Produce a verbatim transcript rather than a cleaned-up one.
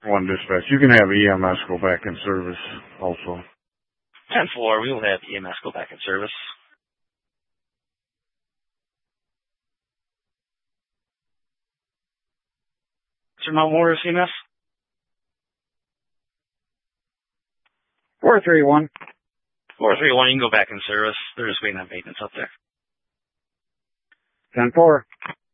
One dispatch. You can have E M S go back in service also. ten four, we will have E M S go back in service. Sir Mount Morris E M S? four three one. four three one, you can go back in service. They're just waiting on maintenance up there. ten four.